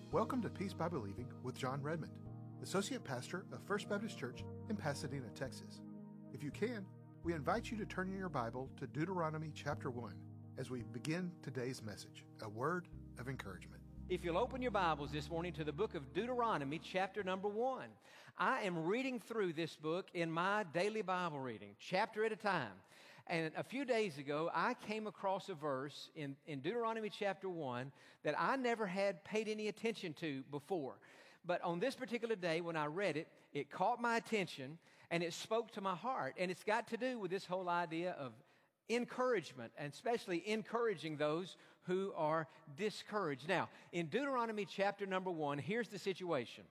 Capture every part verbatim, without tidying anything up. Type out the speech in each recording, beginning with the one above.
Welcome to Peace by Believing with John Redmond, Associate Pastor of First Baptist Church in Pasadena, Texas. If you can, we invite you to turn in your Bible to Deuteronomy chapter one as we begin today's message, a word of encouragement. If you'll open your Bibles this morning to the book of Deuteronomy, chapter number one. I am reading through this book in my daily Bible reading, chapter at a time. And a few days ago, I came across a verse in, in Deuteronomy chapter one that I never had paid any attention to before. But on this particular day, when I read it, it caught my attention and it spoke to my heart. And it's got to do with this whole idea of encouragement, and especially encouraging those who are discouraged. Now, in Deuteronomy chapter number one, here's the situation.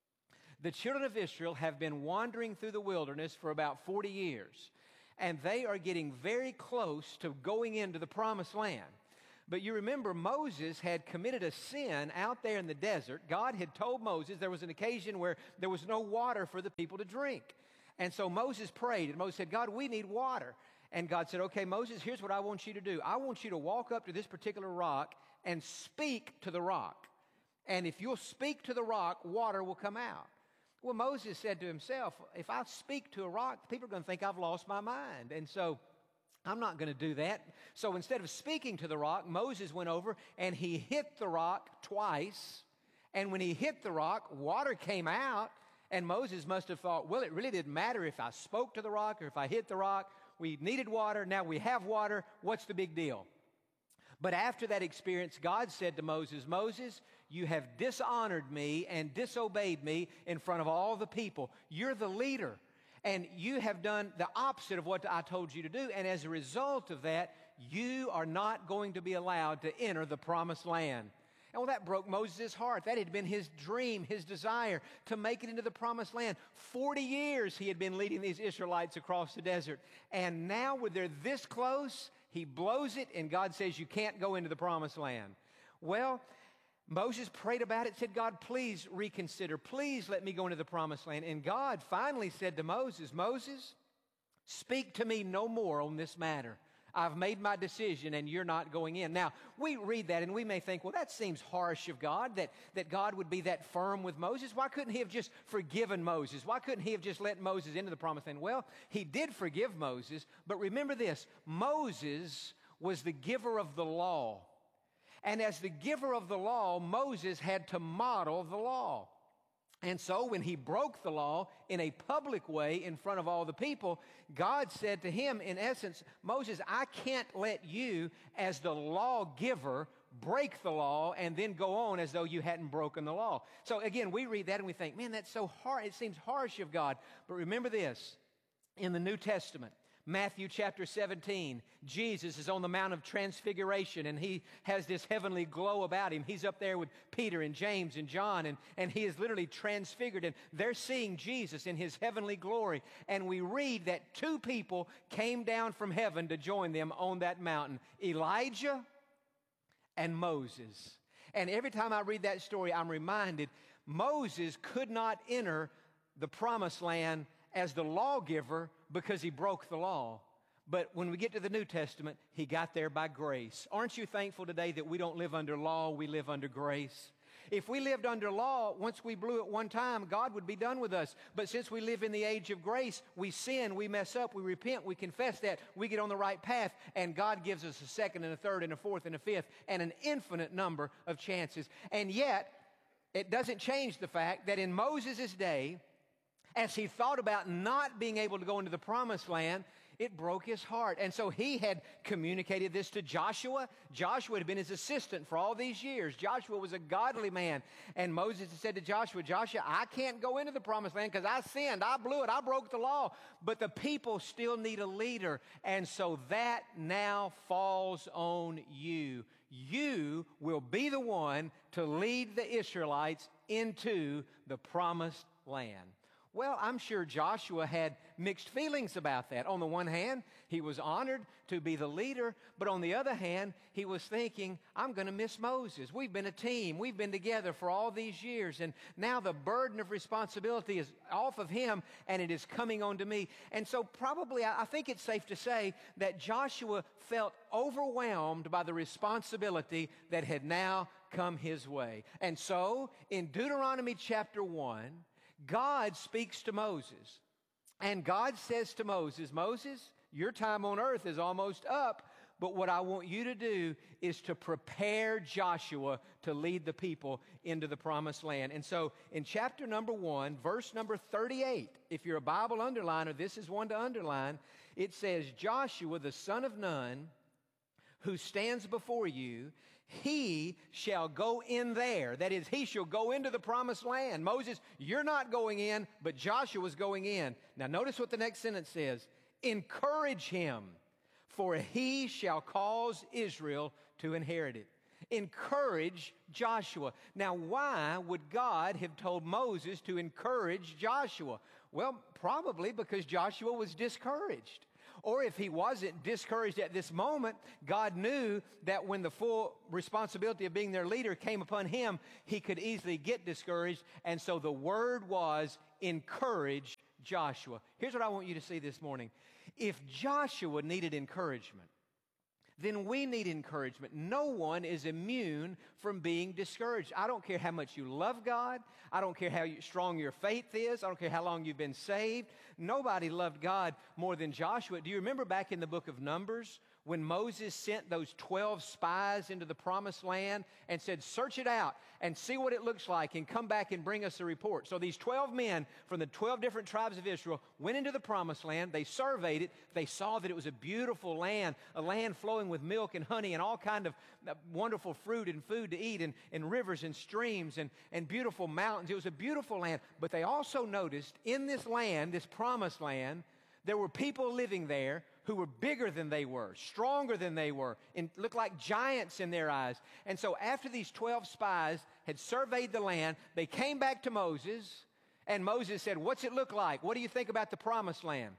The children of Israel have been wandering through the wilderness for about forty years, and they are getting very close to going into the promised land. But you remember Moses had committed a sin out there in the desert. God had told Moses there was an occasion where there was no water for the people to drink. And so Moses prayed, and Moses said, God, we need water. And God said, okay, Moses, here's what I want you to do. I want you to walk up to this particular rock and speak to the rock. And if you'll speak to the rock, water will come out. Well, Moses said to himself, if I speak to a rock, people are going to think I've lost my mind. And so I'm not going to do that. So instead of speaking to the rock, Moses went over and he hit the rock twice. And when he hit the rock, water came out. And Moses must have thought, well, it really didn't matter if I spoke to the rock or if I hit the rock. We needed water. Now we have water. What's the big deal? But after that experience, God said to Moses, Moses, you have dishonored me and disobeyed me in front of all the people. You're the leader, and you have done the opposite of what I told you to do. And as a result of that, you are not going to be allowed to enter the promised land. And well, that broke Moses' heart. That had been his dream, his desire to make it into the promised land. Forty years he had been leading these Israelites across the desert. And now when they're this close, he blows it and God says, you can't go into the promised land. Well, Moses prayed about it, said, God, please reconsider. Please let me go into the promised land. And God finally said to Moses, Moses, speak to me no more on this matter. I've made my decision and you're not going in. Now, we read that and we may think, well, that seems harsh of God, that, that God would be that firm with Moses. Why couldn't he have just forgiven Moses? Why couldn't he have just let Moses into the promised land? Well, he did forgive Moses, but remember this, Moses was the giver of the law. And as the giver of the law, Moses had to model the law. And so when he broke the law in a public way in front of all the people, God said to him, in essence, Moses, I can't let you as the lawgiver break the law and then go on as though you hadn't broken the law. So again, we read that and we think, man, that's so hard. It seems harsh of God. But remember this, in the New Testament, Matthew chapter seventeen, Jesus is on the Mount of Transfiguration and he has this heavenly glow about him. He's up there with Peter and James and John and, and he is literally transfigured and they're seeing Jesus in his heavenly glory. And we read that two people came down from heaven to join them on that mountain, Elijah and Moses. And every time I read that story, I'm reminded Moses could not enter the promised land as the lawgiver because he broke the law. But when we get to the New Testament, he got there by grace. Aren't you thankful today that we don't live under law, we live under grace? If we lived under law, once we blew it one time, God would be done with us. But since we live in the age of grace, we sin, we mess up, we repent, we confess that, we get on the right path, and God gives us a second and a third and a fourth and a fifth and an infinite number of chances. And yet, it doesn't change the fact that in Moses' day, as he thought about not being able to go into the promised land, it broke his heart. And so he had communicated this to Joshua. Joshua had been his assistant for all these years. Joshua was a godly man. And Moses had said to Joshua, Joshua, I can't go into the promised land because I sinned. I blew it. I broke the law. But the people still need a leader. And so that now falls on you. You will be the one to lead the Israelites into the promised land. Well, I'm sure Joshua had mixed feelings about that. On the one hand, he was honored to be the leader, but on the other hand, he was thinking, I'm going to miss Moses. We've been a team. We've been together for all these years, and now the burden of responsibility is off of him, and it is coming onto me. And so probably, I think it's safe to say that Joshua felt overwhelmed by the responsibility that had now come his way. And so, in Deuteronomy chapter one, God speaks to Moses, and God says to Moses, Moses, your time on earth is almost up, but what I want you to do is to prepare Joshua to lead the people into the promised land. And so in chapter number one, verse number thirty-eight, if you're a Bible underliner, this is one to underline. It says, Joshua, the son of Nun, who stands before you, he shall go in there. That is, he shall go into the promised land. Moses, you're not going in, but Joshua's going in. Now notice what the next sentence says. Encourage him, for he shall cause Israel to inherit it. Encourage Joshua. Now why would God have told Moses to encourage Joshua? Well, probably because Joshua was discouraged. Or if he wasn't discouraged at this moment, God knew that when the full responsibility of being their leader came upon him, he could easily get discouraged. And so the word was, encourage Joshua. Here's what I want you to see this morning. If Joshua needed encouragement, then we need encouragement. No one is immune from being discouraged. I don't care how much you love God. I don't care how strong your faith is. I don't care how long you've been saved. Nobody loved God more than Joshua. Do you remember back in the book of Numbers when Moses sent those twelve spies into the promised land and said, search it out and see what it looks like and come back and bring us a report? So these twelve men from the twelve different tribes of Israel went into the promised land. They surveyed it. They saw that it was a beautiful land, a land flowing with milk and honey and all kind of wonderful fruit and food to eat, and, and rivers and streams and, and beautiful mountains. It was a beautiful land. But they also noticed in this land, this promised land, there were people living there who were bigger than they were, stronger than they were, and looked like giants in their eyes. And so after these twelve spies had surveyed the land, they came back to Moses, and Moses said, what's it look like? What do you think about the promised land?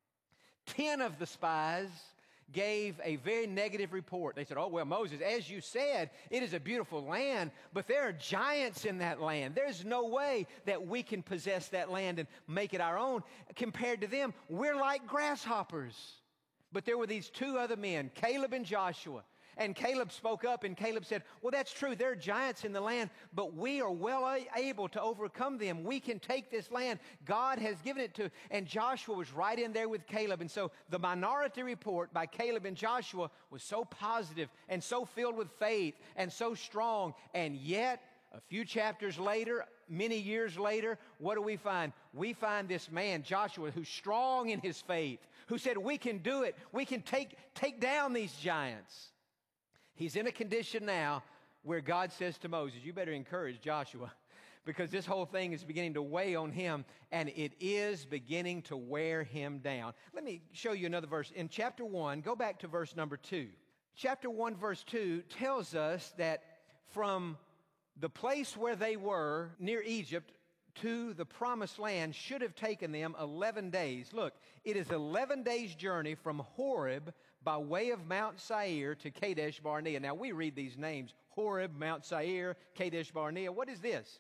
Ten of the spies gave a very negative report. They said, oh, well, Moses, as you said, it is a beautiful land, but there are giants in that land. There's no way that we can possess that land and make it our own. Compared to them, we're like grasshoppers. But there were these two other men, Caleb and Joshua. And Caleb spoke up, and Caleb said, well, that's true. There are giants in the land, but we are well able to overcome them. We can take this land. God has given it to, and Joshua was right in there with Caleb. And so the minority report by Caleb and Joshua was so positive and so filled with faith and so strong. And yet, a few chapters later, many years later, what do we find? We find this man, Joshua, who's strong in his faith, who said, we can do it. We can take, take down these giants. He's in a condition now where God says to Moses, you better encourage Joshua, because this whole thing is beginning to weigh on him, and it is beginning to wear him down. Let me show you another verse. In chapter one, go back to verse number two. Chapter one, verse two tells us that from the place where they were near Egypt to the promised land should have taken them eleven days. Look, it is eleven days' journey from Horeb by way of Mount Seir to Kadesh Barnea. Now, we read these names, Horeb, Mount Seir, Kadesh Barnea. What is this?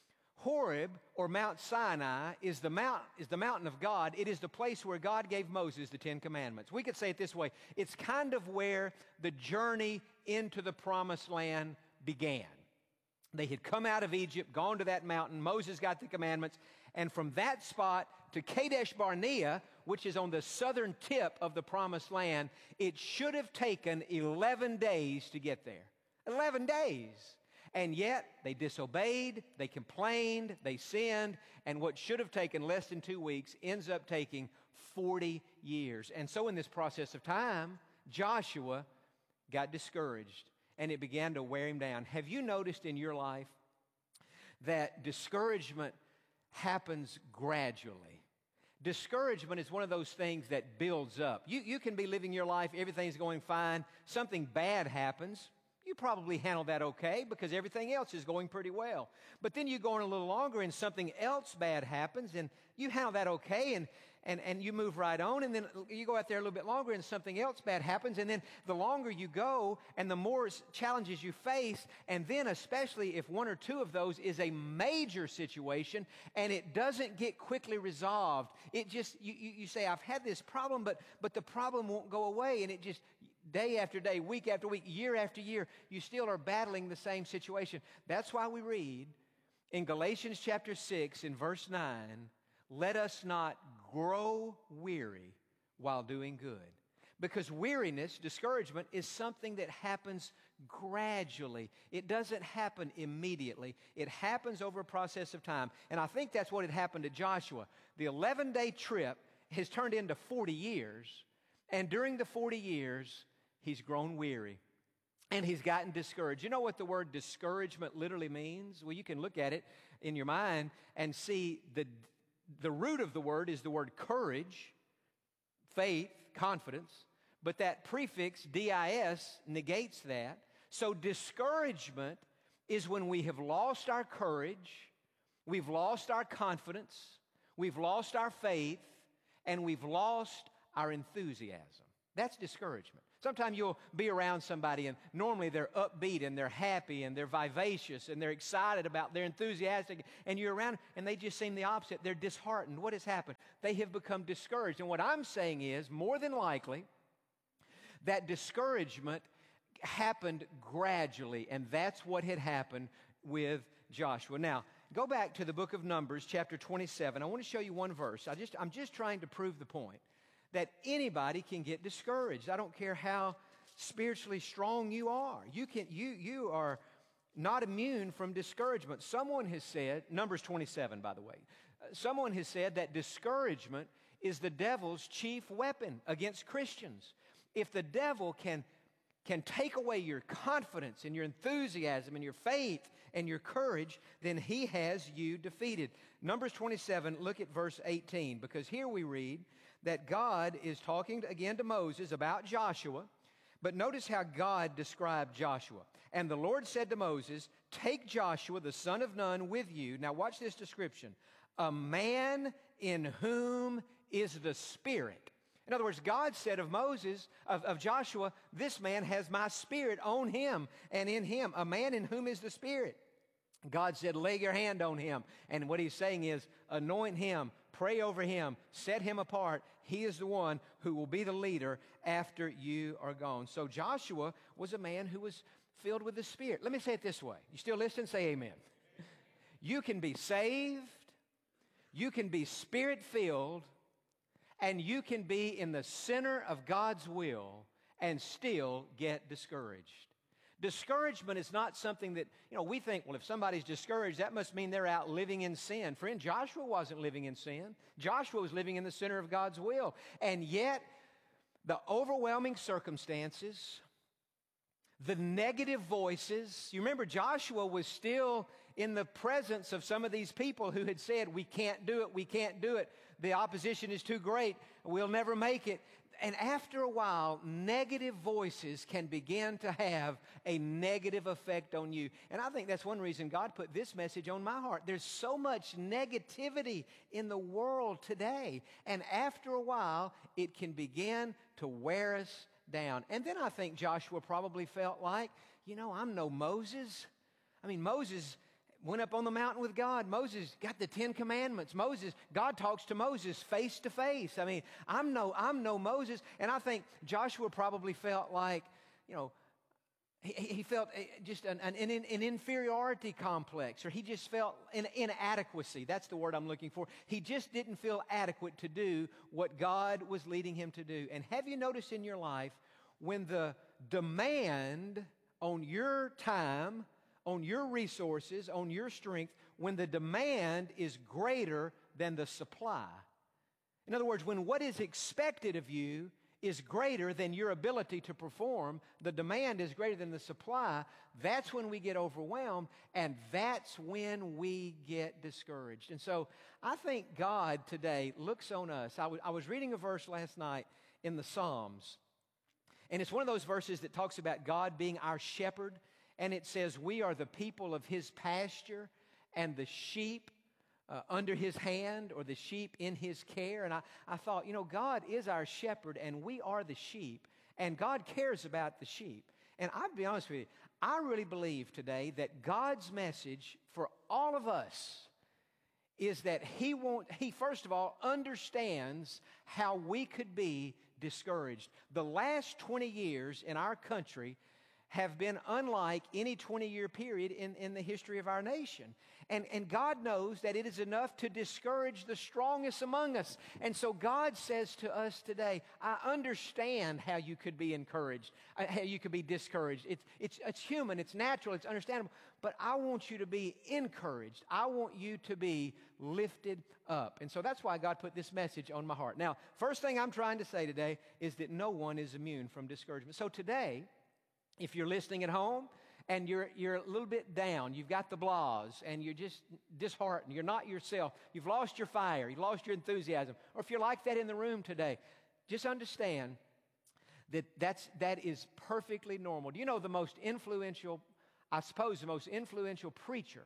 Horeb, or Mount Sinai, is the, mount, is the mountain of God. It is the place where God gave Moses the Ten Commandments. We could say it this way. It's kind of where the journey into the promised land began. They had come out of Egypt, gone to that mountain. Moses got the commandments. And from that spot to Kadesh Barnea, which is on the southern tip of the promised land, it should have taken eleven days to get there. eleven days. And yet, they disobeyed, they complained, they sinned, and what should have taken less than two weeks ends up taking forty years. And so in this process of time, Joshua got discouraged, and it began to wear him down. Have you noticed in your life that discouragement happens gradually? Discouragement is one of those things that builds up. You, you can be living your life, everything's going fine, something bad happens. You probably handle that okay because everything else is going pretty well. But then you go on a little longer and something else bad happens and you handle that okay and, and, and you move right on. And then you go out there a little bit longer and something else bad happens. And then the longer you go and the more challenges you face, and then especially if one or two of those is a major situation and it doesn't get quickly resolved, it just, you, you, you say, I've had this problem, but, but the problem won't go away. And it just, day after day, week after week, year after year, you still are battling the same situation. That's why we read in Galatians chapter six in verse nine, let us not grow weary while doing good. Because weariness, discouragement, is something that happens gradually. It doesn't happen immediately. It happens over a process of time. And I think that's what had happened to Joshua. The eleven-day trip has turned into forty years. And during the forty years, he's grown weary. And he's gotten discouraged. You know what the word discouragement literally means? Well, you can look at it in your mind and see the, the root of the word is the word courage, faith, confidence. But that prefix, D I S, negates that. So discouragement is when we have lost our courage, we've lost our confidence, we've lost our faith, and we've lost our enthusiasm. That's discouragement. Sometimes you'll be around somebody and normally they're upbeat and they're happy and they're vivacious and they're excited about, they're enthusiastic, and you're around and they just seem the opposite. They're disheartened. What has happened? They have become discouraged. And what I'm saying is, more than likely, that discouragement happened gradually, and that's what had happened with Joshua. Now, go back to the book of Numbers, chapter twenty-seven. I want to show you one verse. I just, I'm just trying to prove the point that anybody can get discouraged. I don't care how spiritually strong you are. You can, you, you are not immune from discouragement. Someone has said, Numbers twenty-seven, by the way, uh, someone has said that discouragement is the devil's chief weapon against Christians. If the devil can, can take away your confidence and your enthusiasm and your faith and your courage, then he has you defeated. Numbers twenty-seven, look at verse eighteen, because here we read that God is talking again to Moses about Joshua. But notice how God described Joshua. And the Lord said to Moses, take Joshua, the son of Nun, with you. Now watch this description. A man in whom is the Spirit. In other words, God said of Moses, of, of Joshua, this man has my Spirit on him and in him. A man in whom is the Spirit. God said, lay your hand on him. And what he's saying is, anoint him, pray over him, set him apart. He is the one who will be the leader after you are gone. So Joshua was a man who was filled with the Spirit. Let me say it this way. You still listen? Say amen. You can be saved, you can be Spirit-filled, and you can be in the center of God's will and still get discouraged. Discouragement is not something that, you know, we think, well, if somebody's discouraged, that must mean they're out living in sin. Friend, Joshua wasn't living in sin. Joshua was living in the center of God's will. And yet, the overwhelming circumstances, the negative voices, you remember Joshua was still in the presence of some of these people who had said, we can't do it, we can't do it. The opposition is too great, we'll never make it. And after a while, negative voices can begin to have a negative effect on you. And I think that's one reason God put this message on my heart. There's so much negativity in the world today. And after a while, it can begin to wear us down. And then I think Joshua probably felt like, you know, I'm no Moses. I mean, Moses went up on the mountain with God. Moses got the Ten Commandments. Moses, God talks to Moses face to face. I mean, I'm no, I'm no Moses. And I think Joshua probably felt like, you know, he, he felt just an, an, an inferiority complex, or he just felt an inadequacy. That's the word I'm looking for. He just didn't feel adequate to do what God was leading him to do. And have you noticed in your life, when the demand on your time, on your resources, on your strength, when the demand is greater than the supply. In other words, when what is expected of you is greater than your ability to perform, the demand is greater than the supply, that's when we get overwhelmed, and that's when we get discouraged. And so I think God today looks on us. I, w- I was reading a verse last night in the Psalms, And it's one of those verses that talks about God being our shepherd. And it says, we are the people of his pasture and the sheep uh, under his hand, or the sheep in his care. And I, I thought, you know, God is our shepherd and we are the sheep. And God cares about the sheep. And I'll be honest with you, I really believe today that God's message for all of us is that he won't, he first of all understands how we could be discouraged. The last twenty years in our country have been unlike any twenty-year period in, in the history of our nation. And, and God knows that it is enough to discourage the strongest among us. And so God says to us today, I understand how you could be encouraged, uh, how you could be discouraged. It's, it's, it's human, it's natural, it's understandable. But I want you to be encouraged. I want you to be lifted up. And so that's why God put this message on my heart. Now, first thing I'm trying to say today is that no one is immune from discouragement. So today, if you're listening at home and you're, you're a little bit down, you've got the blahs, and you're just disheartened, you're not yourself, you've lost your fire, you've lost your enthusiasm, or if you're like that in the room today, just understand that that's, that is perfectly normal. Do you know the most influential, I suppose the most influential preacher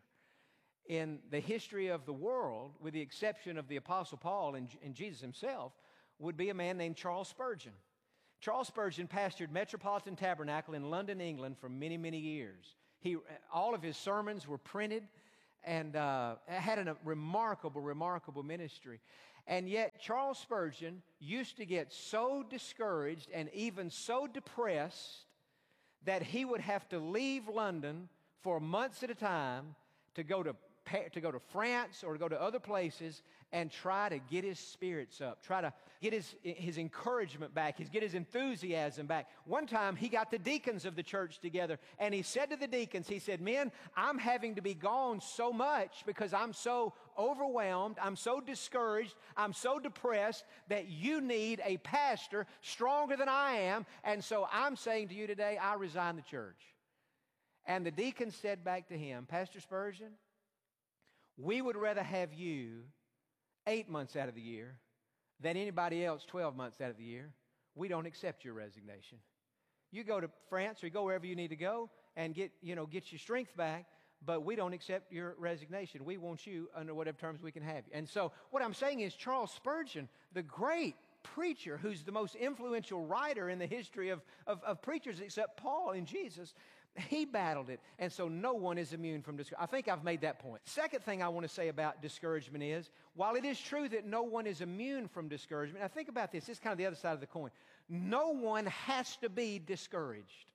in the history of the world, with the exception of the Apostle Paul and, and Jesus himself, would be a man named Charles Spurgeon. Charles Spurgeon pastored Metropolitan Tabernacle in London, England for many, many years. He, all of his sermons were printed and uh, had a remarkable, remarkable ministry. And yet Charles Spurgeon used to get so discouraged and even so depressed that he would have to leave London for months at a time to go to to go to France or to go to other places and try to get his spirits up, try to get his, his encouragement back, his, get his enthusiasm back. One time he got the deacons of the church together and he said to the deacons, he said, men, I'm having to be gone so much because I'm so overwhelmed, I'm so discouraged, I'm so depressed that you need a pastor stronger than I am, and so I'm saying to you today, I resign the church. And the deacons said back to him, Pastor Spurgeon, we would rather have you eight months out of the year than anybody else twelve months out of the year. We don't accept your resignation. You go to France or you go wherever you need to go and get, you know, get your strength back, but we don't accept your resignation. We want you under whatever terms we can have you. And so what I'm saying is Charles Spurgeon, the great preacher who's the most influential writer in the history of, of, of preachers except Paul and Jesus, he battled it, and so no one is immune from discouragement. I think I've made that point. Second thing I want to say about discouragement is, while it is true that no one is immune from discouragement, now think about this. This is kind of the other side of the coin. No one has to be discouraged.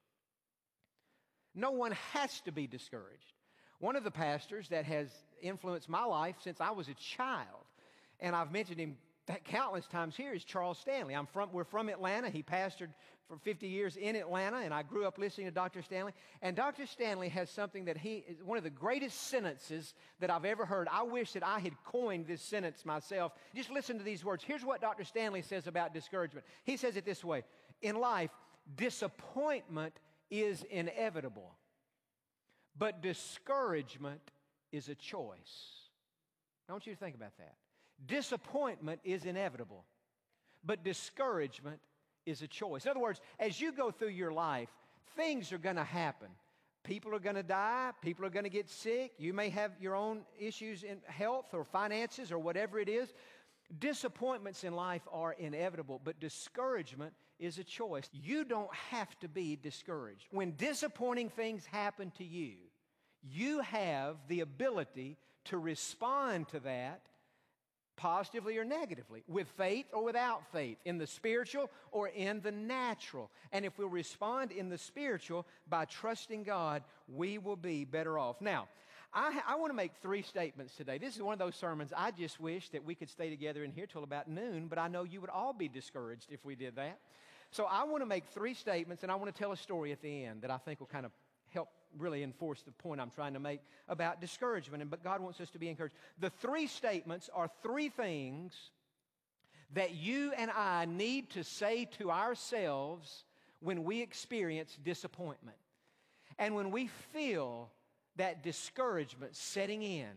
No one has to be discouraged. One of the pastors that has influenced my life since I was a child, and I've mentioned him countless times here, is Charles Stanley. I'm from, we're from Atlanta. He pastored for fifty years in Atlanta, and I grew up listening to Doctor Stanley. And Doctor Stanley has something that he is one of the greatest sentences that I've ever heard. I wish that I had coined this sentence myself. Just listen to these words. Here's what Doctor Stanley says about discouragement. He says it this way: in life, disappointment is inevitable, but discouragement is a choice. I want you to think about that. Disappointment is inevitable, but discouragement is a choice. In other words, as you go through your life, things are going to happen. People are going to die. People are going to get sick. You may have your own issues in health or finances or whatever it is. Disappointments in life are inevitable, but discouragement is a choice. You don't have to be discouraged. When disappointing things happen to you, you have the ability to respond to that positively or negatively, with faith or without faith, in the spiritual or in the natural. And if we'll respond in the spiritual by trusting God, we will be better off. Now, I, I want to make three statements today. This is one of those sermons I just wish that we could stay together in here till about noon, but I know you would all be discouraged if we did that. So I want to make three statements, and I want to tell a story at the end that I think will kind of help really enforce the point I'm trying to make about discouragement. And but God wants us to be encouraged. The three statements are three things that you and I need to say to ourselves when we experience disappointment. And when we feel that discouragement setting in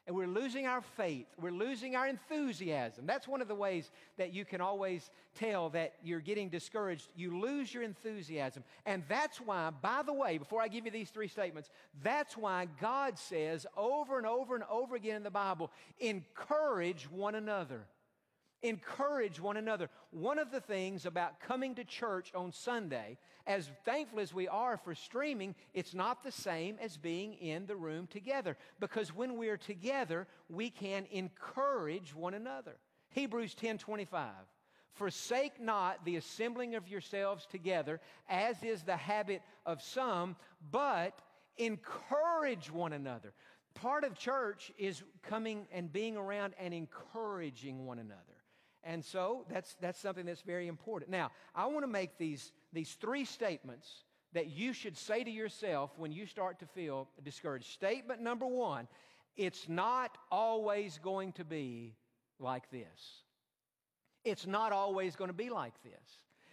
And we're losing our faith. We're losing our enthusiasm. That's one of the ways that you can always tell that you're getting discouraged. You lose your enthusiasm. And that's why, by the way, before I give you these three statements, that's why God says over and over and over again in the Bible, encourage one another. Encourage one another. One of the things about coming to church on Sunday, as thankful as we are for streaming, it's not the same as being in the room together. Because when we're together, we can encourage one another. Hebrews ten twenty-five. Forsake not the assembling of yourselves together, as is the habit of some, but encourage one another. Part of church is coming and being around and encouraging one another. And so that's, that's something that's very important. Now, I want to make these, these three statements that you should say to yourself when you start to feel discouraged. Statement number one, it's not always going to be like this. It's not always going to be like this.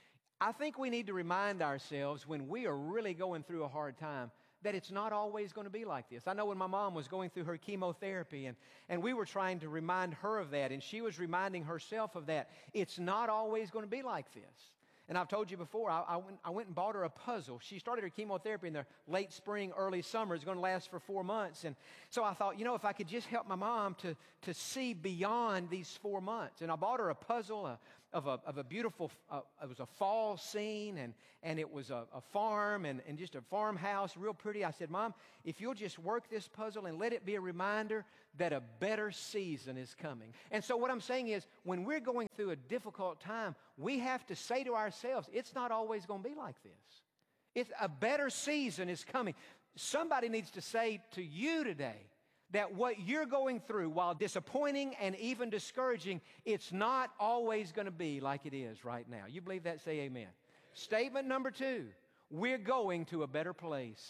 I think we need to remind ourselves when we are really going through a hard time that it's not always going to be like this. I know when my mom was going through her chemotherapy and, and we were trying to remind her of that, and she was reminding herself of that. It's not always going to be like this. And I've told you before, I, I, went, I went and bought her a puzzle. She started her chemotherapy in the late spring, early summer. It's going to last for four months. And so I thought, you know, if I could just help my mom to, to see beyond these four months. And I bought her a puzzle uh, of, a, of a beautiful, uh, it was a fall scene, and, and it was a, a farm and, and just a farmhouse, real pretty. I said, Mom, if you'll just work this puzzle and let it be a reminder that a better season is coming. And so what I'm saying is, when we're going through a difficult time, we have to say to ourselves, it's not always going to be like this. It's a better season is coming. Somebody needs to say to you today that what you're going through, while disappointing and even discouraging, it's not always going to be like it is right now. You believe that? Say amen. Statement number two, we're going to a better place.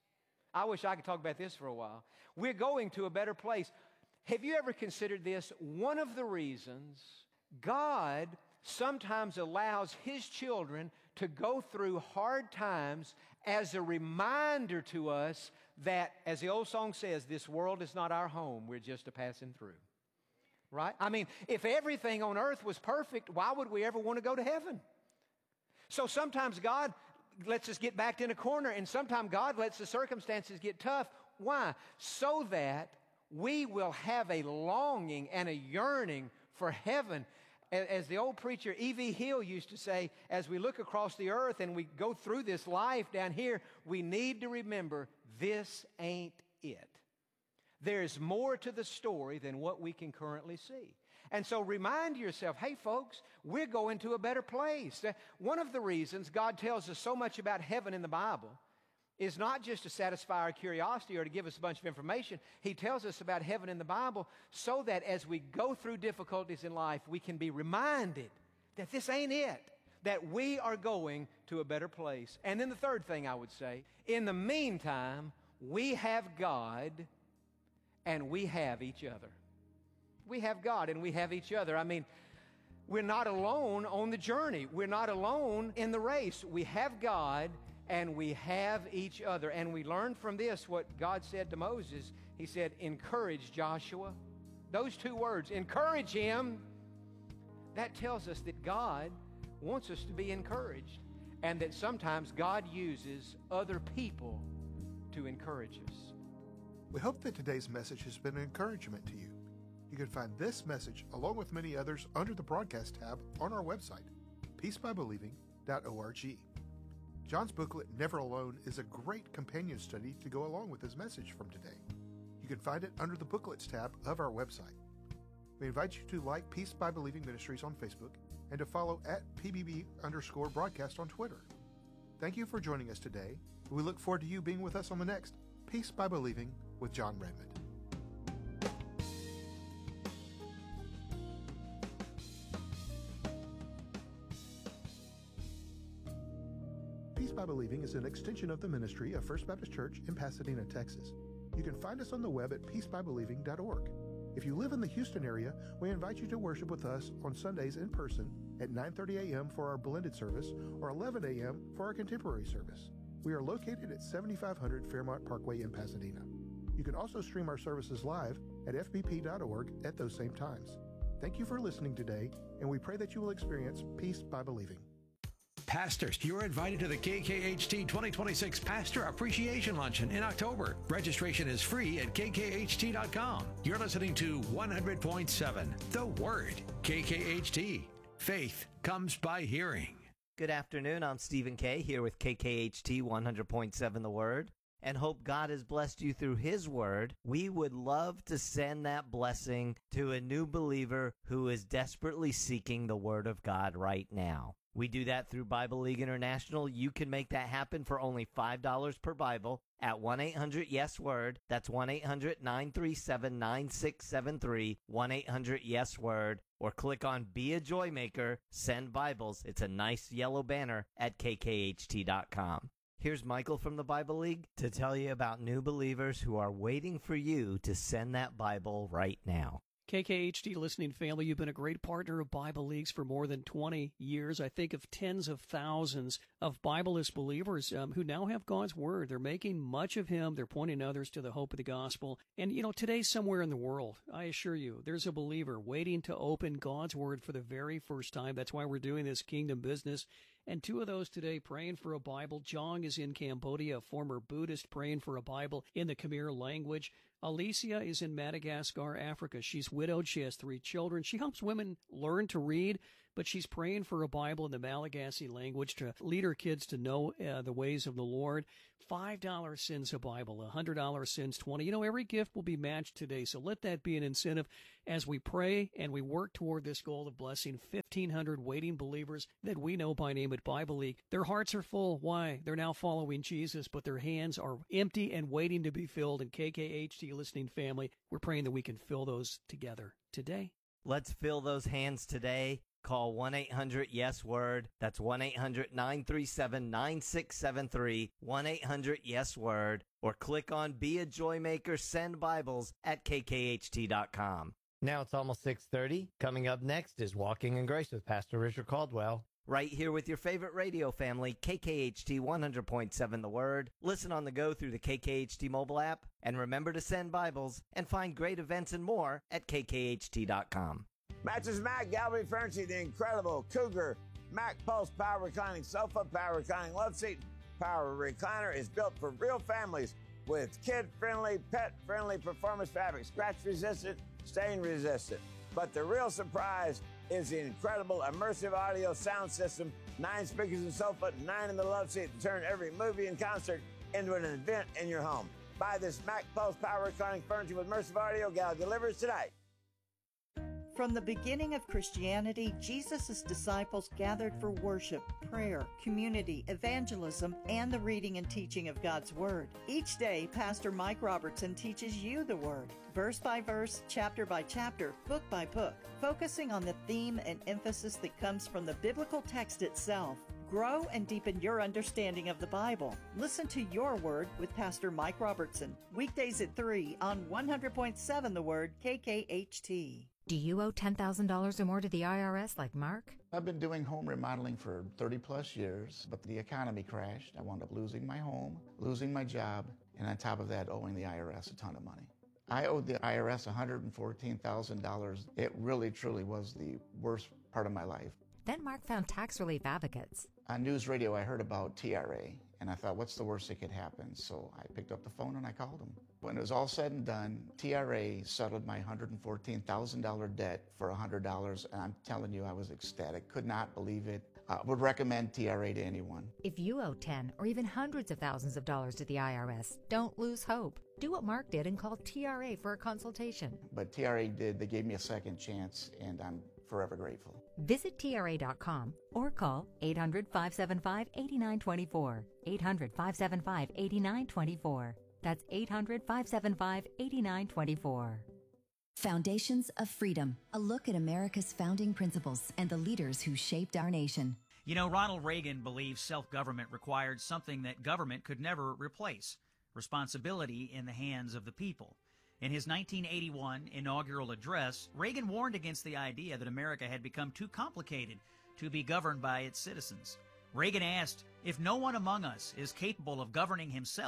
I wish I could talk about this for a while. We're going to a better place. Have you ever considered this? One of the reasons God sometimes allows His children to go through hard times as a reminder to us that, as the old song says, this world is not our home. We're just a passing through. Right? I mean, if everything on earth was perfect, why would we ever want to go to heaven? So sometimes God lets us get backed in a corner, and sometimes God lets the circumstances get tough. Why? So that we will have a longing and a yearning for heaven. As the old preacher E V Hill used to say, as we look across the earth and we go through this life down here, we need to remember this ain't it. There's more to the story than what we can currently see. And so remind yourself, hey folks, we're going to a better place. One of the reasons God tells us so much about heaven in the Bible is not just to satisfy our curiosity or to give us a bunch of information. He tells us about heaven in the Bible so that as we go through difficulties in life, we can be reminded that this ain't it, that we are going to a better place. And then the third thing I would say, in the meantime, we have God and we have each other. We have God and we have each other. I mean, we're not alone on the journey. We're not alone in the race. We have God and we have each other. And we learned from this what God said to Moses. He said, encourage Joshua. Those two words, encourage him. That tells us that God wants us to be encouraged, and that sometimes God uses other people to encourage us. We hope that today's message has been an encouragement to you. You can find this message, along with many others, under the broadcast tab on our website, peace by believing dot org. John's booklet, Never Alone, is a great companion study to go along with his message from today. You can find it under the Booklets tab of our website. We invite you to like Peace by Believing Ministries on Facebook and to follow at P B B underscore broadcast on Twitter. Thank you for joining us today. We look forward to you being with us on the next Peace by Believing with John Redmond. Peace by Believing is an extension of the ministry of First Baptist Church in Pasadena, Texas. You can find us on the web at peace by believing dot org. If you live in the Houston area, we invite you to worship with us on Sundays in person at nine thirty a.m. for our blended service or eleven a.m. for our contemporary service. We are located at seventy-five hundred Fairmont Parkway in Pasadena. You can also stream our services live at f b p dot org at those same times. Thank you for listening today, and we pray that you will experience peace by believing. Pastors, you're invited to the K K H T twenty twenty-six Pastor Appreciation Luncheon in October. Registration is free at k k h t dot com. You're listening to one hundred point seven, The Word. K K H T. Faith comes by hearing. Good afternoon. I'm Stephen Kay here with K K H T one hundred point seven The Word, and hope God has blessed you through His Word. We would love to send that blessing to a new believer who is desperately seeking the Word of God right now. We do that through Bible League International. You can make that happen for only five dollars per Bible at one eight hundred yes word. That's one eight hundred nine three seven nine six seven three, one eight hundred yes word. Or click on Be a Joy Maker, Send Bibles. It's a nice yellow banner at k k h t dot com. Here's Michael from the Bible League to tell you about new believers who are waiting for you to send that Bible right now. K K H T listening family, you've been a great partner of Bible Leagues for more than twenty years. I think of tens of thousands of Bibleless believers um, who now have God's Word. They're making much of Him. They're pointing others to the hope of the gospel. And, you know, today somewhere in the world, I assure you, there's a believer waiting to open God's Word for the very first time. That's why we're doing this kingdom business. And two of those today praying for a Bible. Jong is in Cambodia, a former Buddhist, praying for a Bible in the Khmer language. Alicia is in Madagascar, Africa. She's widowed. She has three children. She helps women learn to read, but she's praying for a Bible in the Malagasy language to lead her kids to know uh, the ways of the Lord. five dollars sends a Bible. one hundred dollars sends twenty. You know, every gift will be matched today, so let that be an incentive as we pray and we work toward this goal of blessing fifteen hundred waiting believers that we know by name at Bible League. Their hearts are full. Why? They're now following Jesus, but their hands are empty and waiting to be filled. And K K H T listening family, we're praying that we can fill those together today. Let's fill those hands today. Call one eight hundred yes word. That's one eight hundred nine three seven nine six seven three, one eight hundred yes word. Or click on Be a Joy Maker, Send Bibles at k k h t dot com. Now it's almost six thirty. Coming up next is Walking in Grace with Pastor Richard Caldwell. Right here with your favorite radio family, K K H T one hundred point seven The Word. Listen on the go through the K K H T mobile app. And remember to send Bibles and find great events and more at k k h t dot com. Matches Mac, Gallery Furniture, the incredible Cougar Mac Pulse Power Reclining Sofa, Power Reclining Love Seat, Power Recliner is built for real families with kid-friendly, pet-friendly performance fabric, scratch-resistant, stain-resistant. But the real surprise is the incredible immersive audio sound system, nine speakers in sofa, nine in the love seat to turn every movie and concert into an event in your home. Buy this Mac Pulse Power Reclining Furniture with immersive audio. Gallery delivers today. From the beginning of Christianity, Jesus' disciples gathered for worship, prayer, community, evangelism, and the reading and teaching of God's Word. Each day, Pastor Mike Robertson teaches you the Word, verse by verse, chapter by chapter, book by book, focusing on the theme and emphasis that comes from the biblical text itself. Grow and deepen your understanding of the Bible. Listen to Your Word with Pastor Mike Robertson, weekdays at three on one hundred point seven The Word, K K H T. Do you owe ten thousand dollars or more to the I R S like Mark? I've been doing home remodeling for thirty plus years, but the economy crashed. I wound up losing my home, losing my job, and on top of that, owing the I R S a ton of money. I owed the I R S one hundred fourteen thousand dollars. It really, truly was the worst part of my life. Then Mark found Tax Relief Advocates. On news radio, I heard about T R A, and I thought, what's the worst that could happen? So I picked up the phone and I called them. When it was all said and done, T R A settled my one hundred fourteen thousand dollars debt for one hundred dollars, and I'm telling you, I was ecstatic. Could not believe it. I would recommend T R A to anyone. If you owe ten or even hundreds of thousands of dollars to the I R S, don't lose hope. Do what Mark did and call T R A for a consultation. But T R A did. They gave me a second chance, and I'm forever grateful. Visit T R A dot com or call eight hundred, five seven five, eight nine two four. eight hundred, five seven five, eight nine two four. That's eight hundred, five seven five, eight nine two four. Foundations of Freedom, a look at America's founding principles and the leaders who shaped our nation. You know, Ronald Reagan believed self-government required something that government could never replace: responsibility in the hands of the people. In his nineteen eighty-one inaugural address, Reagan warned against the idea that America had become too complicated to be governed by its citizens. Reagan asked, if no one among us is capable of governing himself,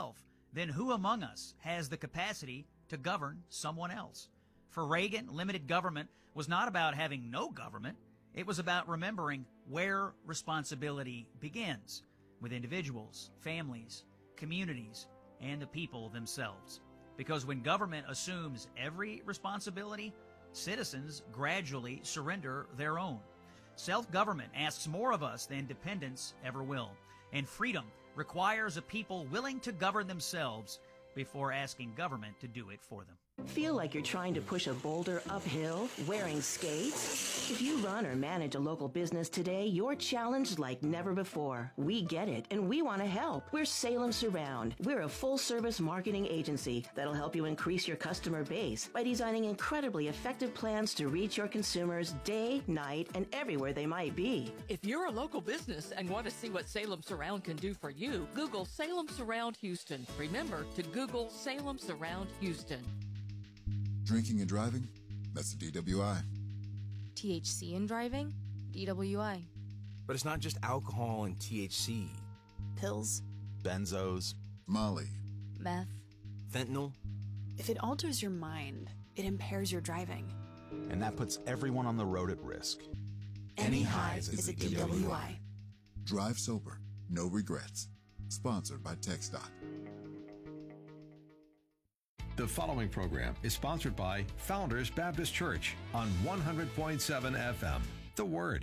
then who among us has the capacity to govern someone else? For Reagan, limited government was not about having no government. It was about remembering where responsibility begins, with individuals, families, communities, and the people themselves. Because when government assumes every responsibility, citizens gradually surrender their own. Self-government asks more of us than dependence ever will, and freedom requires a people willing to govern themselves before asking government to do it for them. Feel like you're trying to push a boulder uphill wearing skates? If you run or manage a local business today, you're challenged like never before. We get it, and we want to help. We're Salem Surround. We're a full-service marketing agency that'll help you increase your customer base by designing incredibly effective plans to reach your consumers day, night, and everywhere they might be. If you're a local business and want to see what Salem Surround can do for you, Google Salem Surround Houston. Remember to Google Salem Surround Houston. Drinking and driving? That's the D W I. T H C in driving? D W I. But it's not just alcohol and T H C. Pills? Benzos. Molly. Meth. Fentanyl. If it alters your mind, it impairs your driving. And that puts everyone on the road at risk. Any highs is a D W I. Drive sober. No regrets. Sponsored by TxDOT. The following program is sponsored by Founders Baptist Church on one hundred point seven F M. The Word.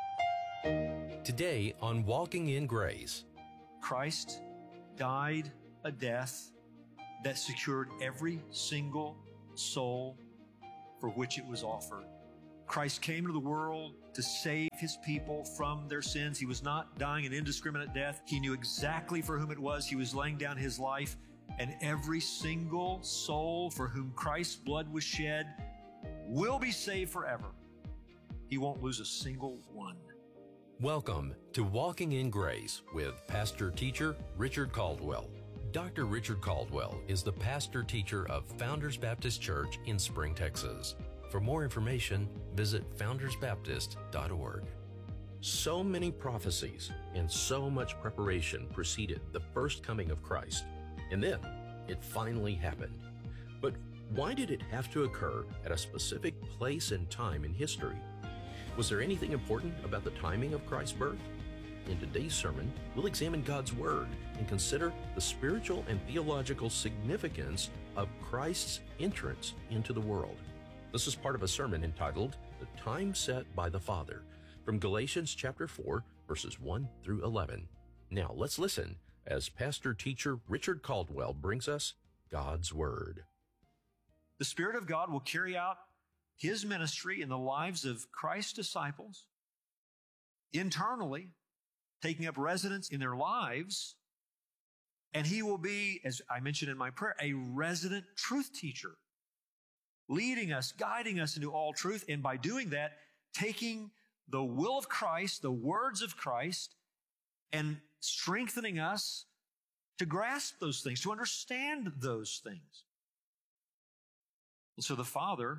Today on Walking in Grace. Christ died a death that secured every single soul for which it was offered. Christ came into the world to save his people from their sins. He was not dying an indiscriminate death. He knew exactly for whom it was he was laying down his life. And every single soul for whom Christ's blood was shed will be saved forever. He won't lose a single one. Welcome to Walking in Grace with Pastor Teacher Richard Caldwell. Doctor Richard Caldwell is the pastor teacher of Founders Baptist Church in Spring, Texas. For more information, visit founders baptist dot org. So many prophecies and so much preparation preceded the first coming of Christ. And then it finally happened. But why did it have to occur at a specific place and time in history? Was there anything important about the timing of Christ's birth? In today's sermon, we'll examine God's Word and consider the spiritual and theological significance of Christ's entrance into the world. This is part of a sermon entitled The Time Set by the Father, from Galatians chapter four, verses one through eleven. Now let's listen as pastor teacher Richard Caldwell brings us God's Word. The Spirit of God will carry out his ministry in the lives of Christ's disciples, internally, taking up residence in their lives, and he will be, as I mentioned in my prayer, a resident truth teacher, leading us, guiding us into all truth, and by doing that, taking the will of Christ, the words of Christ, and strengthening us to grasp those things, to understand those things. And so the Father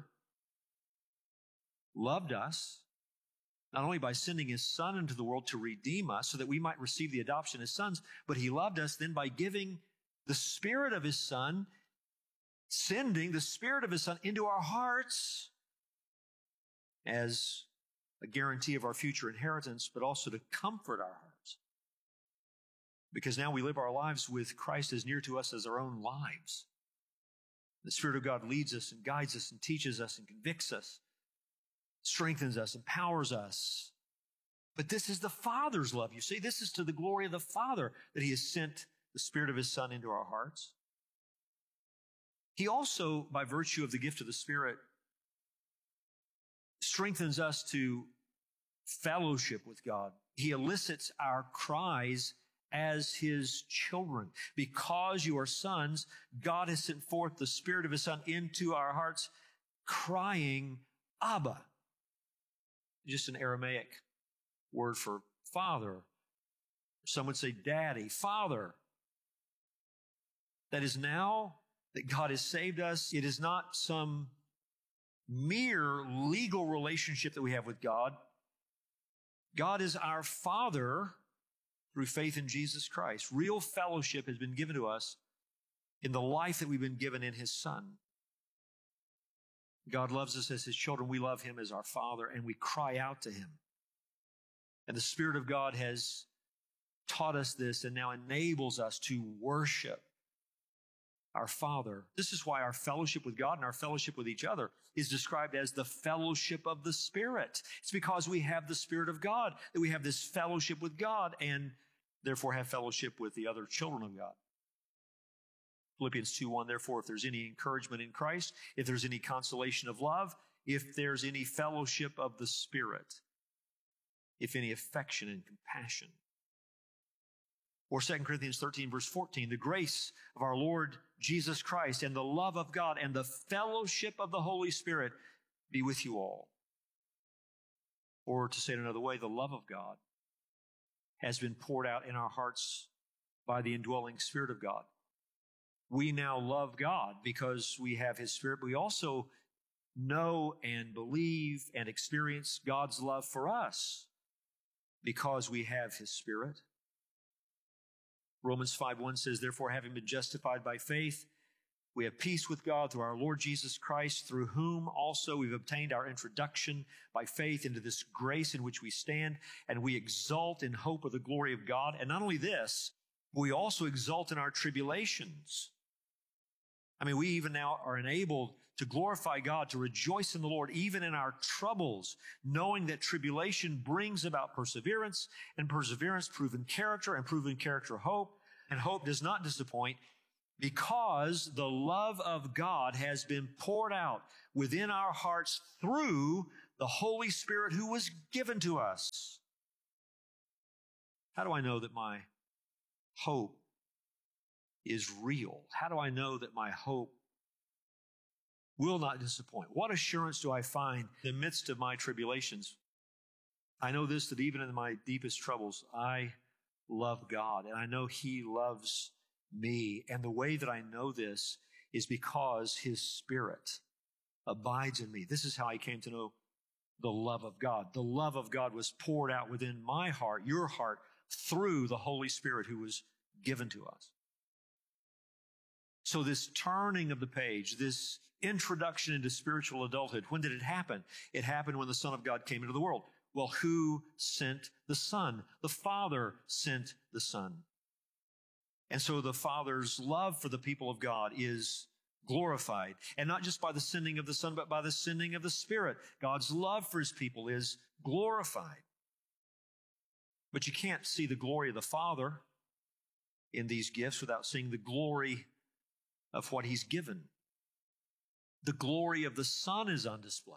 loved us, not only by sending his Son into the world to redeem us so that we might receive the adoption as sons, but he loved us then by giving the Spirit of his Son, sending the Spirit of his Son into our hearts as a guarantee of our future inheritance, but also to comfort our hearts. Because now we live our lives with Christ as near to us as our own lives. The Spirit of God leads us and guides us and teaches us and convicts us, strengthens us, empowers us. But this is the Father's love. You see, this is to the glory of the Father that he has sent the Spirit of his Son into our hearts. He also, by virtue of the gift of the Spirit, strengthens us to fellowship with God. He elicits our cries as his children. Because you are sons, God has sent forth the Spirit of his Son into our hearts, crying, Abba. Just an Aramaic word for father. Some would say daddy, father. That is, now that God has saved us, it is not some mere legal relationship that we have with God. God is our Father through faith in Jesus Christ. Real fellowship has been given to us in the life that we've been given in His Son. God loves us as His children. We love Him as our Father, and we cry out to Him. And the Spirit of God has taught us this and now enables us to worship our Father. This is why our fellowship with God and our fellowship with each other is described as the fellowship of the Spirit. It's because we have the Spirit of God that we have this fellowship with God and therefore have fellowship with the other children of God. Philippians two one, therefore, if there's any encouragement in Christ, if there's any consolation of love, if there's any fellowship of the Spirit, if any affection and compassion. Or Second Corinthians thirteen, verse fourteen, the grace of our Lord Jesus Christ and the love of God and the fellowship of the Holy Spirit be with you all. Or to say it another way, the love of God has been poured out in our hearts by the indwelling Spirit of God. We now love God because we have His Spirit, but we also know and believe and experience God's love for us because we have His Spirit. Romans five one says, therefore, having been justified by faith, we have peace with God through our Lord Jesus Christ, through whom also we've obtained our introduction by faith into this grace in which we stand, and we exult in hope of the glory of God. And not only this, we also exult in our tribulations. I mean, we even now are enabled to glorify God, to rejoice in the Lord, even in our troubles, knowing that tribulation brings about perseverance, and perseverance, proven character, and proven character, hope. And hope does not disappoint because the love of God has been poured out within our hearts through the Holy Spirit who was given to us. How do I know that my hope is real? How do I know that my hope will not disappoint? What assurance do I find in the midst of my tribulations? I know this, that even in my deepest troubles, I love God, and I know He loves me. And the way that I know this is because His Spirit abides in me. This is how I came to know the love of God. The love of God was poured out within my heart, your heart, through the Holy Spirit who was given to us. So this turning of the page, this introduction into spiritual adulthood, when did it happen? It happened when the Son of God came into the world. Well, who sent the Son? The Father sent the Son. And so the Father's love for the people of God is glorified. And not just by the sending of the Son, but by the sending of the Spirit. God's love for His people is glorified. But you can't see the glory of the Father in these gifts without seeing the glory of what He's given. The glory of the Son is on display.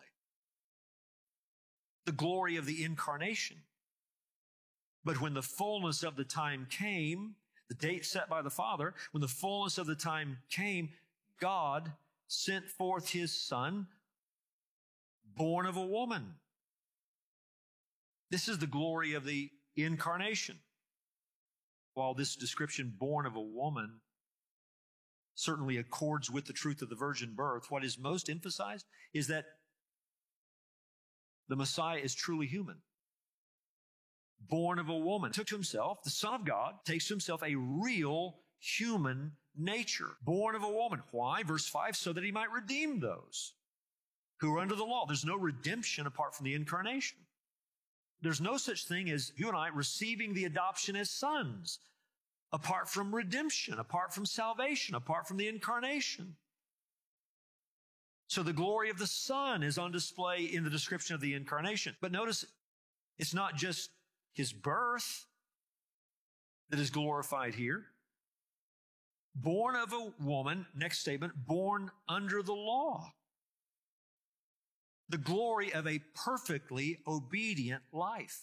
The glory of the incarnation. But when the fullness of the time came, the date set by the Father, when the fullness of the time came, God sent forth His Son, born of a woman. This is the glory of the incarnation. While this description, born of a woman, certainly accords with the truth of the virgin birth, what is most emphasized is that the Messiah is truly human. Born of a woman, took to Himself, the Son of God takes to Himself a real human nature. Born of a woman. Why? Verse five, so that He might redeem those who are under the law. There's no redemption apart from the incarnation. There's no such thing as you and I receiving the adoption as sons apart from redemption, apart from salvation, apart from the incarnation. So the glory of the Son is on display in the description of the incarnation. But notice, it's not just His birth that is glorified here. Born of a woman, next statement, born under the law. The glory of a perfectly obedient life.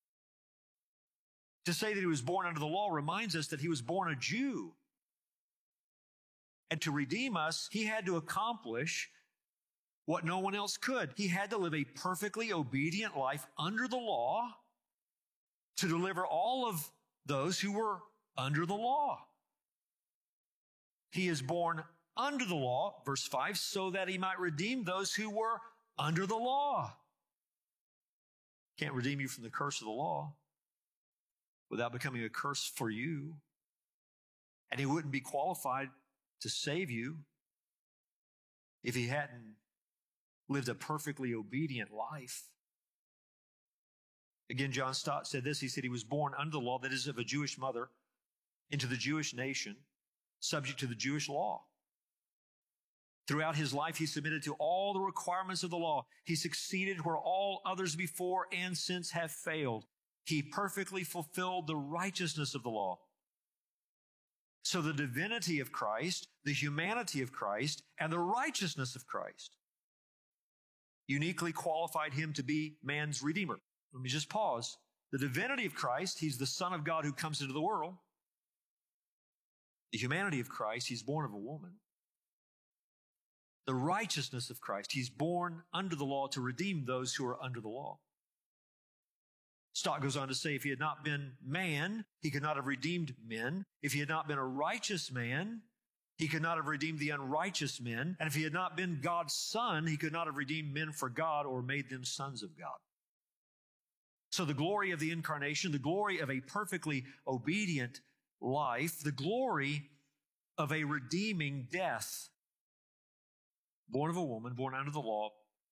To say that He was born under the law reminds us that He was born a Jew. And to redeem us, He had to accomplish what no one else could. He had to live a perfectly obedient life under the law to deliver all of those who were under the law. He is born under the law, verse five, so that He might redeem those who were under the law. Can't redeem you from the curse of the law without becoming a curse for you. And He wouldn't be qualified to save you if he hadn't lived a perfectly obedient life. Again, John Stott said this. He said he was born under the law, that is, of a Jewish mother, into the Jewish nation, subject to the Jewish law. Throughout his life, he submitted to all the requirements of the law. He succeeded where all others before and since have failed. He perfectly fulfilled the righteousness of the law. So the divinity of Christ, the humanity of Christ, and the righteousness of Christ uniquely qualified him to be man's Redeemer. Let me just pause. The divinity of Christ, he's the Son of God who comes into the world. The humanity of Christ, he's born of a woman. The righteousness of Christ, he's born under the law to redeem those who are under the law. Stott goes on to say, if he had not been man, he could not have redeemed men. If he had not been a righteous man, he could not have redeemed the unrighteous men. And if he had not been God's son, he could not have redeemed men for God or made them sons of God. So the glory of the incarnation, the glory of a perfectly obedient life, the glory of a redeeming death, born of a woman, born under the law,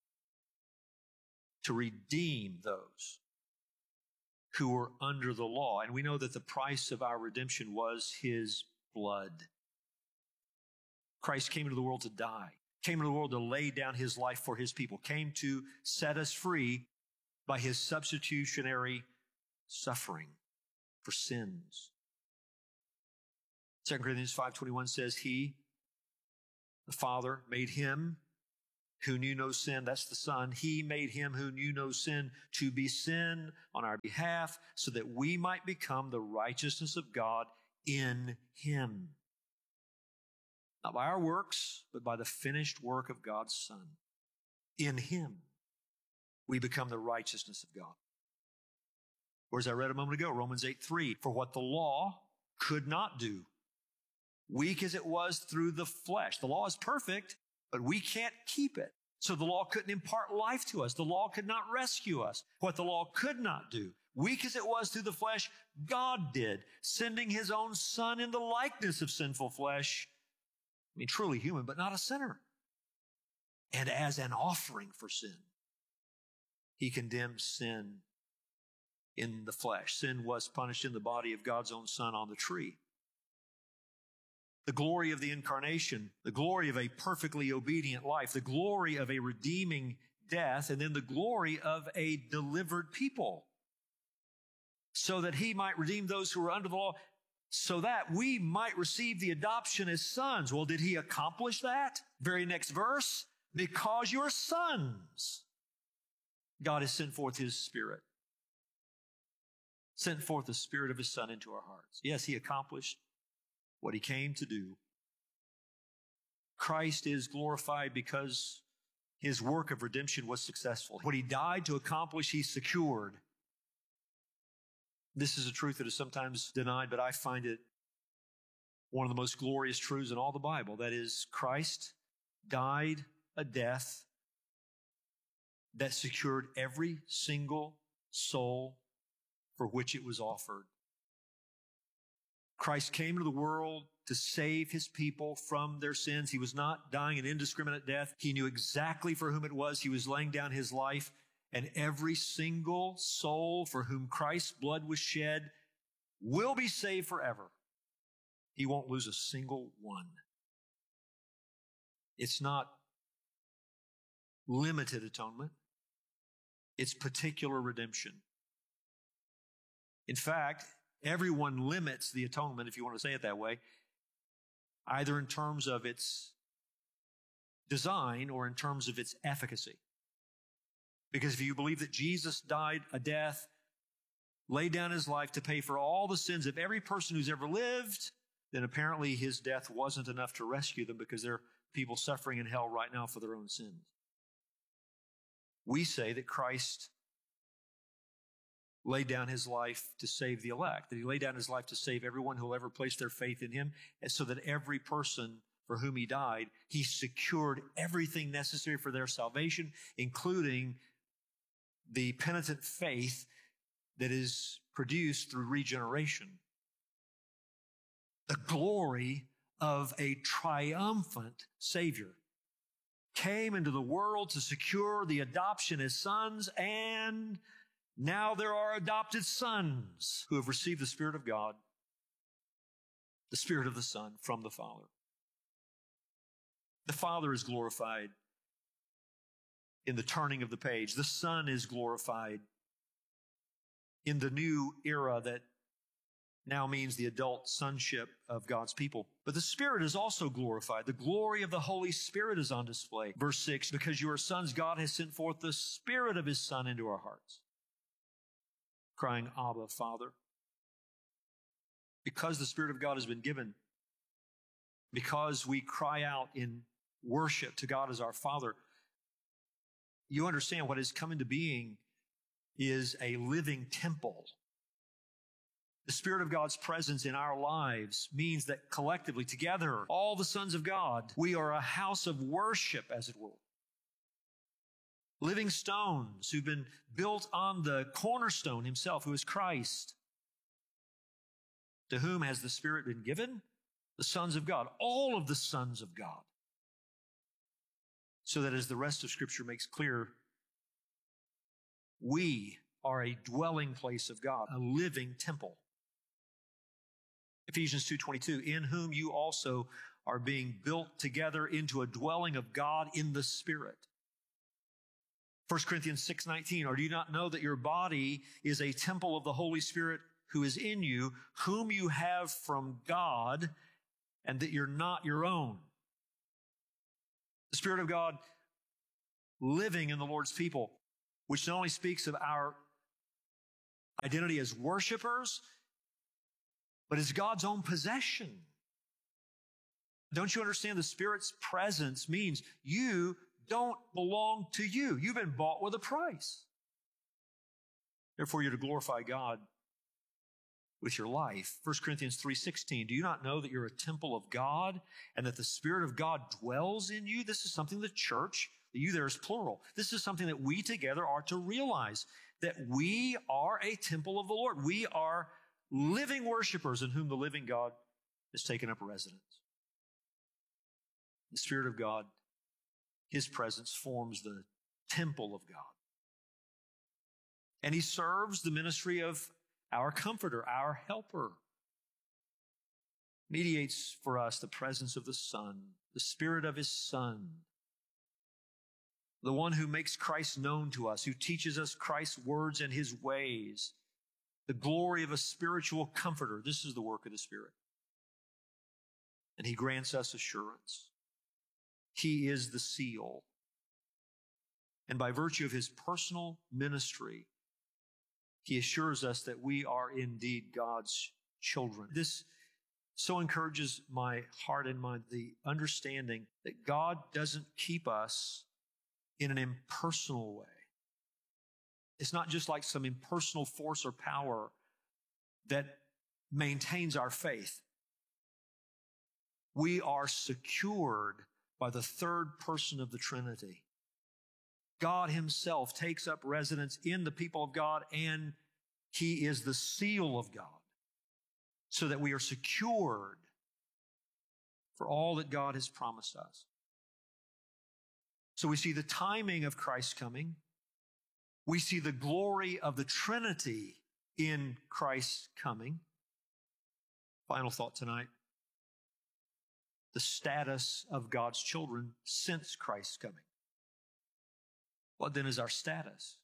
to redeem those who were under the law. And we know that the price of our redemption was his blood. Christ came into the world to die, came into the world to lay down his life for his people, came to set us free by his substitutionary suffering for sins. Second Corinthians five twenty-one says, he, the Father, made him who knew no sin, that's the Son. He made him who knew no sin to be sin on our behalf so that we might become the righteousness of God in him. Not by our works, but by the finished work of God's Son. In him, we become the righteousness of God. Or as I read a moment ago, Romans eight three, for what the law could not do, weak as it was through the flesh. The law is perfect, but we can't keep it. So the law couldn't impart life to us. The law could not rescue us. What the law could not do, weak as it was through the flesh, God did, sending his own Son in the likeness of sinful flesh. I mean, truly human, but not a sinner. And as an offering for sin, he condemned sin in the flesh. Sin was punished in the body of God's own Son on the tree. The glory of the incarnation, the glory of a perfectly obedient life, the glory of a redeeming death, and then the glory of a delivered people, so that he might redeem those who are under the law, so that we might receive the adoption as sons. Well, did he accomplish that? Very next verse, because you're sons, God has sent forth his Spirit, sent forth the Spirit of his Son into our hearts. Yes, he accomplished what he came to do. Christ is glorified because his work of redemption was successful. What he died to accomplish, he secured. This is a truth that is sometimes denied, but I find it one of the most glorious truths in all the Bible. That is, Christ died a death that secured every single soul for which it was offered. Christ came into the world to save his people from their sins. He was not dying an indiscriminate death. He knew exactly for whom it was he was laying down his life. And every single soul for whom Christ's blood was shed will be saved forever. He won't lose a single one. It's not limited atonement. It's particular redemption. In fact, everyone limits the atonement, if you want to say it that way, either in terms of its design or in terms of its efficacy. Because if you believe that Jesus died a death, laid down his life to pay for all the sins of every person who's ever lived, then apparently his death wasn't enough to rescue them, because there are people suffering in hell right now for their own sins. We say that Christ laid down his life to save the elect, that he laid down his life to save everyone who will ever place their faith in him, and so that every person for whom he died, he secured everything necessary for their salvation, including the penitent faith that is produced through regeneration. The glory of a triumphant Savior, came into the world to secure the adoption as sons, and now there are adopted sons who have received the Spirit of God, the Spirit of the Son from the Father. The Father is glorified in the turning of the page. The Son is glorified in the new era that now means the adult sonship of God's people. But the Spirit is also glorified. The glory of the Holy Spirit is on display. Verse six, because you are sons, God has sent forth the Spirit of His Son into our hearts, crying, Abba, Father. Because the Spirit of God has been given, because we cry out in worship to God as our Father, you understand what has come into being is a living temple. The Spirit of God's presence in our lives means that collectively, together, all the sons of God, we are a house of worship, as it were. Living stones who've been built on the cornerstone Himself, who is Christ. To whom has the Spirit been given? The sons of God. All of the sons of God. So that, as the rest of Scripture makes clear, we are a dwelling place of God, a living temple. Ephesians two twenty-two, in whom you also are being built together into a dwelling of God in the Spirit. First Corinthians six nineteen, or do you not know that your body is a temple of the Holy Spirit who is in you, whom you have from God, and that you're not your own? The Spirit of God living in the Lord's people, which not only speaks of our identity as worshipers, but as God's own possession. Don't you understand? The Spirit's presence means you don't belong to you. You've been bought with a price. Therefore, you're to glorify God with your life. First Corinthians three sixteen, do you not know that you're a temple of God and that the Spirit of God dwells in you? This is something the church, the you there is plural. This is something that we together are to realize, that we are a temple of the Lord. We are living worshipers in whom the living God has taken up residence. The Spirit of God, His presence forms the temple of God. And He serves the ministry of our comforter, our helper. Mediates for us the presence of the Son, the Spirit of His Son, the one who makes Christ known to us, who teaches us Christ's words and His ways, the glory of a spiritual comforter. This is the work of the Spirit. And He grants us assurance. He is the seal. And by virtue of His personal ministry, He assures us that we are indeed God's children. This so encourages my heart and mind, the understanding that God doesn't keep us in an impersonal way. It's not just like some impersonal force or power that maintains our faith. We are secured by the third person of the Trinity. God Himself takes up residence in the people of God, and He is the seal of God, so that we are secured for all that God has promised us. So we see the timing of Christ's coming. We see the glory of the Trinity in Christ's coming. Final thought tonight. The status of God's children since Christ's coming. What then is our status?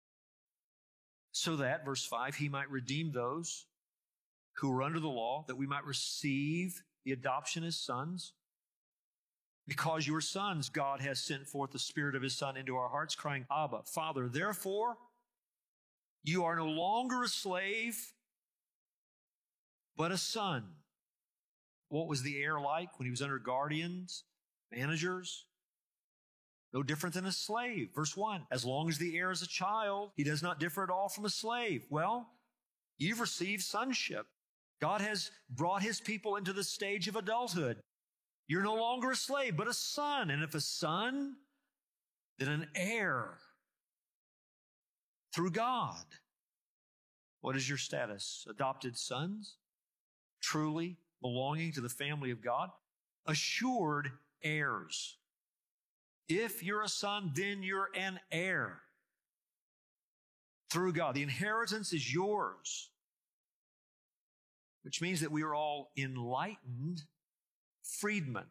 So that, verse five, He might redeem those who were under the law, that we might receive the adoption as sons. Because you are sons, God has sent forth the Spirit of His Son into our hearts, crying, Abba, Father. Therefore, you are no longer a slave, but a son. What was the heir like when he was under guardians, managers? No different than a slave. Verse one, as long as the heir is a child, he does not differ at all from a slave. Well, you've received sonship. God has brought His people into the stage of adulthood. You're no longer a slave, but a son. And if a son, then an heir through God. What is your status? Adopted sons? Truly belonging to the family of God? assured heirs. If you're a son, then you're an heir through God. The inheritance is yours, which means that we are all enlightened freedmen.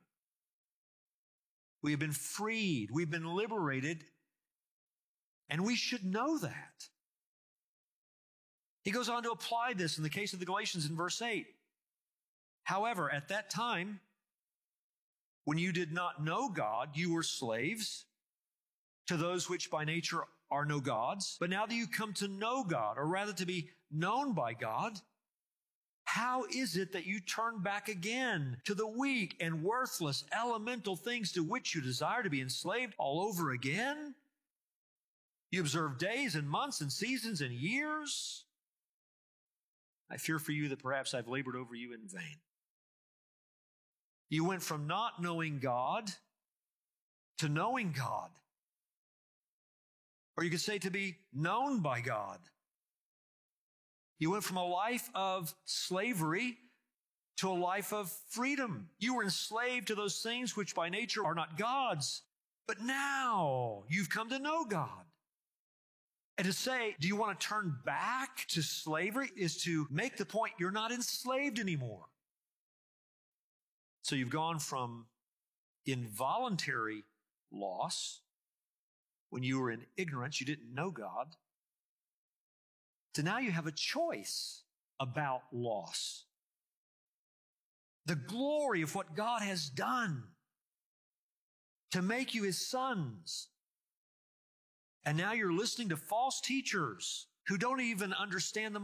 We have been freed. We've been liberated, and we should know that. He goes on to apply this in the case of the Galatians in verse eight. However, at that time, when you did not know God, you were slaves to those which by nature are no gods. But now that you come to know God, or rather to be known by God, how is it that you turn back again to the weak and worthless elemental things to which you desire to be enslaved all over again? You observe days and months and seasons and years. I fear for you that perhaps I've labored over you in vain. You went from not knowing God to knowing God. Or you could say to be known by God. You went from a life of slavery to a life of freedom. You were enslaved to those things which by nature are not God's. But now you've come to know God. And to say, do you want to turn back to slavery, is to make the point you're not enslaved anymore. So you've gone from involuntary loss, when you were in ignorance, you didn't know God, to now you have a choice about loss. The glory of what God has done to make you His sons. And now you're listening to false teachers who don't even understand the